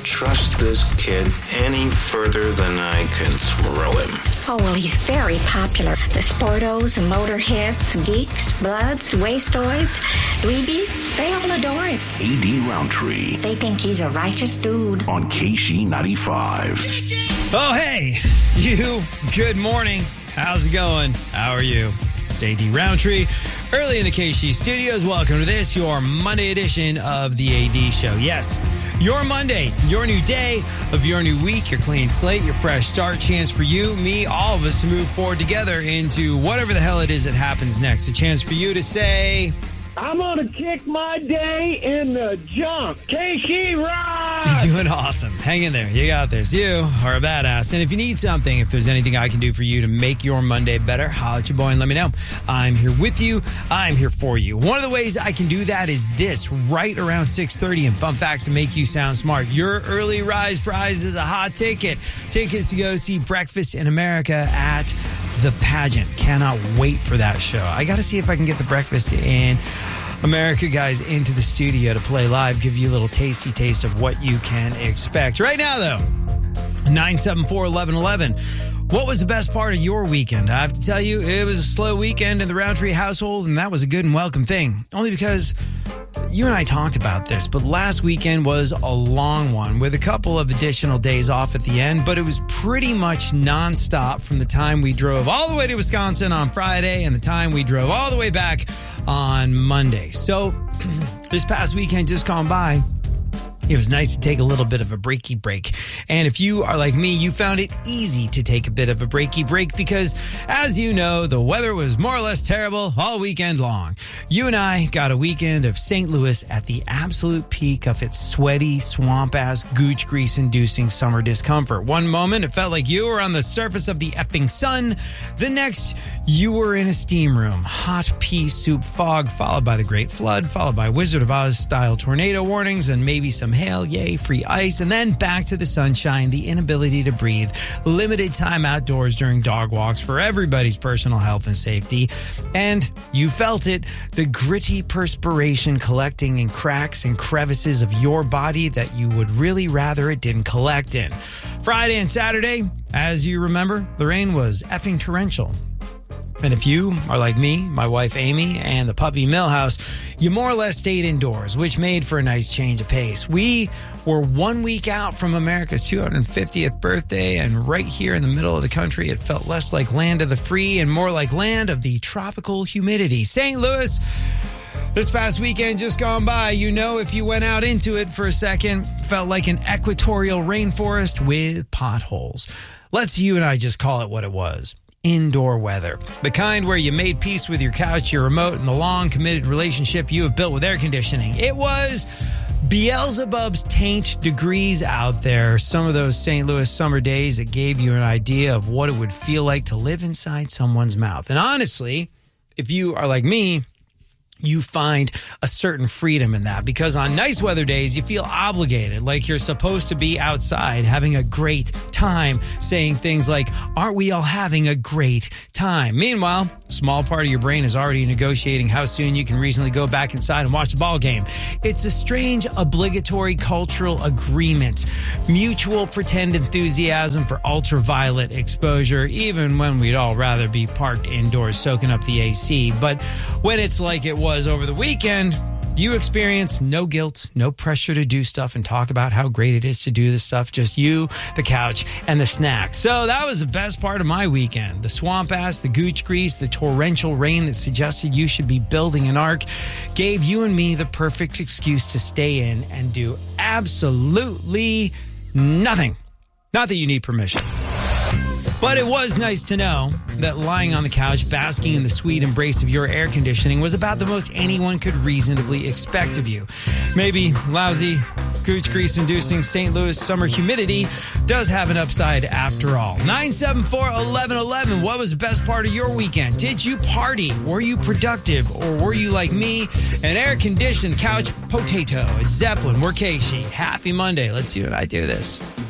trust this kid any further than I can throw him. Oh, well, he's very popular. The sportos, motorheads, geeks, bloods, wastoids, dweebies, they all adore him. A.D. Roundtree. They think he's a righteous dude. On KC95. Oh, hey, you. Good morning. How's it going? How are you? It's A.D. Roundtree. Early in the KC studios, welcome to this, your Monday edition of the A.D. Show. Yes, your Monday, your new day of your new week, your clean slate, your fresh start, chance for you, me, all of us to move forward together into whatever the hell it is that happens next. A chance for you to say, I'm going to kick my day in the junk. KC Rock! You're doing awesome. Hang in there. You got this. You are a badass. And if you need something, if there's anything I can do for you to make your Monday better, holler at your boy and let me know. I'm here with you. I'm here for you. One of the ways I can do that is this, right around 6:30, and fun facts to make you sound smart. Your early rise prize is a hot ticket. Tickets to go see Breakfast in America at The Pageant. Cannot wait for that show. I got to see if I can get the Breakfast in America guys into the studio to play live, give you a little tasty taste of what you can expect. Right now, though, 974-1111. What was the best part of your weekend? I have to tell you, it was a slow weekend in the Roundtree household, and that was a good and welcome thing. Only because you and I talked about this, but last weekend was a long one with a couple of additional days off at the end, but it was pretty much nonstop from the time we drove all the way to Wisconsin on Friday and the time we drove all the way back on Monday. So this past weekend just gone by, it was nice to take a little bit of a breaky break. And if you are like me, you found it easy to take a bit of a breaky break because, as you know, the weather was more or less terrible all weekend long. You and I got a weekend of St. Louis at the absolute peak of its sweaty, swamp-ass, gooch grease-inducing summer discomfort. One moment, it felt like you were on the surface of the effing sun. The next, you were in a steam room. Hot pea soup fog, followed by the Great Flood, followed by Wizard of Oz-style tornado warnings, and maybe some hail, yay, free ice, and then back to the sunshine, the inability to breathe, limited time outdoors during dog walks for everybody's personal health and safety. And you felt it, the gritty perspiration collecting in cracks and crevices of your body that you would really rather it didn't collect in. Friday and Saturday, as you remember, the rain was effing torrential. And if you are like me, my wife Amy, and the puppy Millhouse, you more or less stayed indoors, which made for a nice change of pace. We were 1 week out from America's 250th birthday, and right here in the middle of the country, it felt less like land of the free and more like land of the tropical humidity. St. Louis, this past weekend just gone by, you know, if you went out into it for a second, felt like an equatorial rainforest with potholes. Let's you and I just call it what it was. Indoor weather. The kind where you made peace with your couch, your remote, and the long committed relationship you have built with air conditioning. It was Beelzebub's taint degrees out there. Some of those St. Louis summer days that gave you an idea of what it would feel like to live inside someone's mouth. And honestly, if you are like me, you find a certain freedom in that because on nice weather days, you feel obligated, like you're supposed to be outside having a great time, saying things like, aren't we all having a great time? Meanwhile, a small part of your brain is already negotiating how soon you can reasonably go back inside and watch the ball game. It's a strange, obligatory cultural agreement, mutual pretend enthusiasm for ultraviolet exposure, even when we'd all rather be parked indoors soaking up the AC. But when it's like it was over the weekend, you experience no guilt, no pressure to do stuff and talk about how great it is to do this stuff. Just you, the couch, and the snacks. So that was the best part of my weekend. The swamp ass, the gooch grease, the torrential rain that suggested you should be building an ark gave you and me the perfect excuse to stay in and do absolutely nothing. Not that you need permission. But it was nice to know that lying on the couch, basking in the sweet embrace of your air conditioning was about the most anyone could reasonably expect of you. Maybe lousy, gooch grease-inducing St. Louis summer humidity does have an upside after all. 974-1111, what was the best part of your weekend? Did you party? Were you productive? Or were you like me, an air-conditioned couch potato at Zeppelin? We're Casey. Happy Monday. Let's see what I do this.